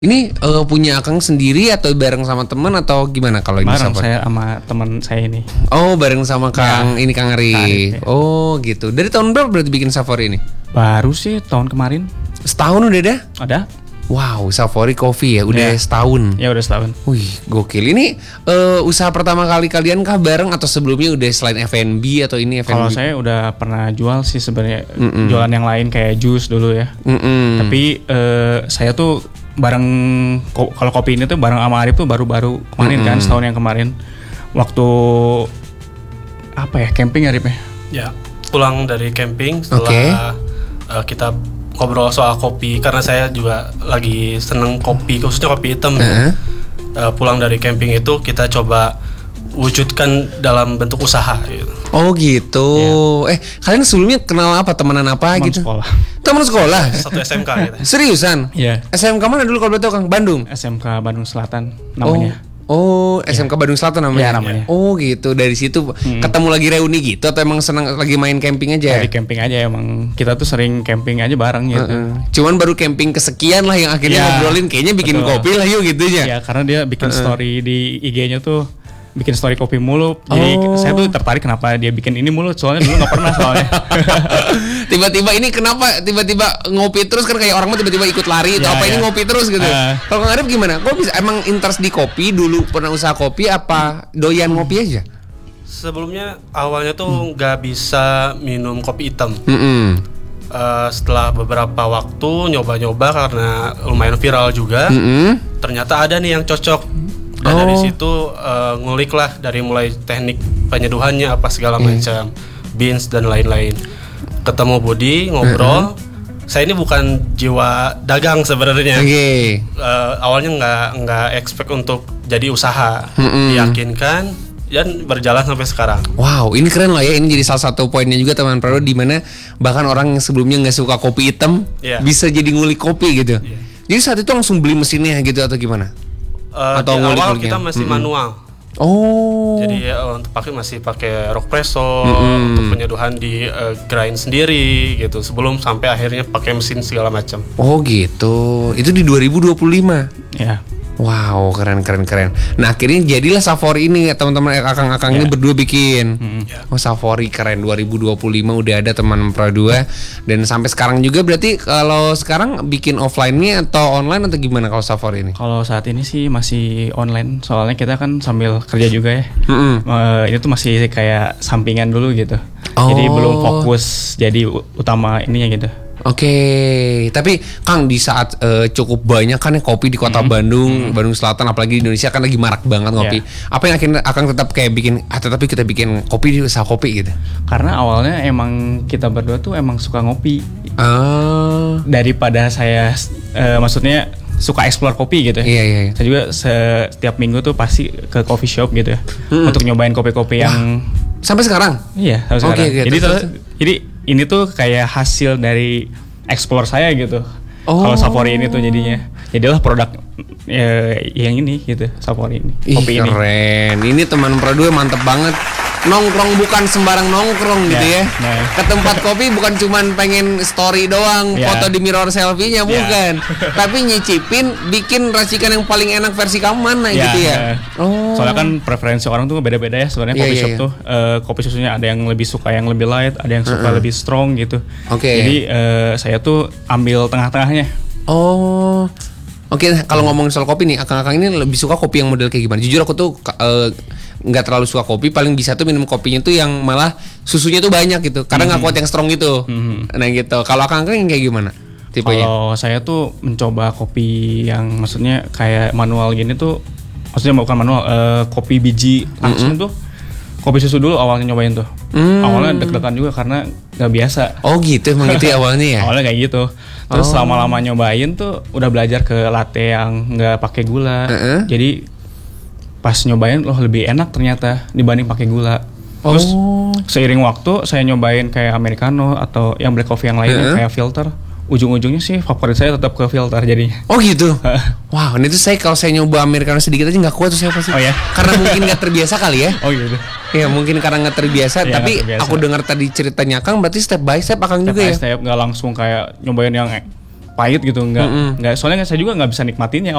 Ini punya Akang sendiri atau bareng sama teman atau gimana kalau ini Bareng Safari? saya sama teman saya ini. Oh, bareng sama Kang Ya. ini Kang Arif. Kang Arif, ya. Oh, gitu. Dari tahun berapa berarti bikin Safari ini? Baru sih tahun kemarin. Setahun udah dah? Ada? Wow, Safari Coffee ya udah Ya. setahun. Ya udah setahun. Wih, gokil. Ini usaha pertama kali kalian kah bareng atau sebelumnya udah selain F&B atau ini F&B? Kalau saya udah pernah jual sih sebenarnya, jualan yang lain kayak jus dulu ya. Tapi saya tuh bareng kalau kopi ini tuh bareng sama Arif tuh baru-baru kemarin kan, setahun yang kemarin. Waktu apa ya, camping Arif ya? Ya, pulang dari camping setelah kita ngobrol soal kopi, karena saya juga lagi seneng kopi, khususnya kopi hitam. Pulang dari camping itu kita coba wujudkan dalam bentuk usaha gitu. Oh gitu. Kalian sebelumnya kenal apa? Temenan apa Teman gitu? sekolah. Teman sekolah? Satu SMK gitu. Seriusan? Iya. SMK mana dulu kalau boleh tahu Kang? Bandung? SMK Bandung Selatan namanya. Oh, SMK Bandung Selatan namanya. Iya, namanya. Oh, gitu. Dari situ ketemu lagi reuni gitu atau emang senang lagi main camping aja? Dari camping aja emang, kita tuh sering camping aja bareng gitu. Cuman baru camping kesekian lah yang akhirnya Ya, ngobrolin kayaknya bikin betul. kopi lah yuk gitu ya. Ya karena dia bikin story di IG-nya tuh bikin story kopi mulu. Jadi saya tuh tertarik kenapa dia bikin ini mulu. Soalnya dulu nggak pernah soalnya. Tiba-tiba ini kenapa tiba-tiba ngopi terus kan kayak orang mah tiba-tiba ikut lari atau Ya, apa ini ya. ngopi terus gitu. Kalau Kang Arif gimana? Kok bisa emang interest di kopi dulu pernah usaha kopi apa doyan ngopi aja? Sebelumnya awalnya tuh nggak bisa minum kopi hitam. Setelah beberapa waktu nyoba-nyoba karena lumayan viral juga, ternyata ada nih yang cocok. Dan dari situ nguliklah dari mulai teknik penyeduhannya apa segala macam, beans dan lain-lain. Ketemu Budi, ngobrol. Saya ini bukan jiwa dagang sebenarnya. Awalnya nggak expect untuk jadi usaha, diyakinkan dan berjalan sampai sekarang. Wow, ini keren lah ya. Ini jadi salah satu poinnya juga teman Prado, di mana bahkan orang yang sebelumnya nggak suka kopi hitam bisa jadi ngulik kopi gitu. Jadi saat itu langsung beli mesinnya gitu atau gimana? Atau di awal kita masih manual. Jadi untuk masih pakai rock presso, untuk penyeduhan di grind sendiri gitu. Sebelum sampai akhirnya pakai mesin segala macam. Oh gitu. Itu di 2025. Ya. Wow, keren. Nah, akhirnya jadilah Safari ini teman-teman akang-akang ini berdua bikin. Oh, Safari keren, 2025 udah ada teman Pro 2 dan sampai sekarang juga berarti kalau sekarang bikin offline-nya atau online atau gimana kalau Safari ini? Kalau saat ini sih masih online, soalnya kita kan sambil kerja juga ya. Ini tuh masih kayak sampingan dulu gitu. Jadi belum fokus jadi utama ininya gitu. Oke, tapi Kang di saat cukup banyak kan ya kopi di kota Bandung, Bandung Selatan, apalagi di Indonesia kan lagi marak banget ngopi. Apa yang akhirnya akan tetap kayak bikin, tetapi kita bikin kopi di usaha kopi gitu? Karena awalnya emang kita berdua tuh emang suka ngopi. Daripada saya, maksudnya suka explore kopi gitu. Iya. Saya juga setiap minggu tuh pasti ke coffee shop gitu ya, untuk nyobain kopi-kopi yang. Sampai sekarang? Iya, sampai sekarang. Jadi ini tuh kayak hasil dari explore saya gitu. Kalau Safari ini tuh jadilah produk yang ini gitu, Safari ini. Kopi ini. Keren. Ini teman Pro2 mantep banget. Nongkrong bukan sembarang nongkrong gitu ya. Ke tempat kopi bukan cuman pengen story doang, foto di mirror selfie-nya bukan. Tapi nyicipin, bikin racikan yang paling enak versi kamu mana gitu ya. Soalnya kan preferensi orang tuh beda-beda ya sebenarnya. Kopi shop tuh kopi susunya ada yang lebih suka yang lebih light, ada yang suka lebih strong gitu. Jadi saya tuh ambil tengah-tengahnya. Kalau ngomongin soal kopi nih, akang-akang ini lebih suka kopi yang model kayak gimana? Jujur aku tuh nggak terlalu suka kopi, paling bisa tuh minum kopinya tuh yang malah susunya tuh banyak gitu, karena nggak kuat yang strong gitu. Nah gitu. Kalau akang-akang yang kayak gimana tipenya? Kalau saya tuh mencoba kopi yang maksudnya kayak manual gini tuh, maksudnya bukan manual, kopi biji langsung tuh. Kopi susu dulu awalnya nyobain tuh. Awalnya deg-degan juga karena nggak biasa. Oh gitu, emang itu ya awalnya ya? Awalnya kayak gitu. Terus lama-lama nyobain tuh udah belajar ke latte yang nggak pakai gula. Jadi pas nyobain lebih enak ternyata dibanding pakai gula. Terus seiring waktu saya nyobain kayak americano atau yang black coffee yang lainnya kayak filter. Ujung-ujungnya sih favorit saya tetap ke filter jadinya. Oh gitu. Wow, ini tuh kalau saya nyoba americano sedikit aja nggak kuat tuh saya pasti. Oh ya? Karena mungkin nggak terbiasa kali ya. Oh gitu. Ya mungkin karena nggak terbiasa. Tapi aku dengar tadi ceritanya Kang, berarti step by step Akang juga ya. Step nggak langsung kayak nyobain yang pahit gitu, nggak soalnya saya juga nggak bisa nikmatinnya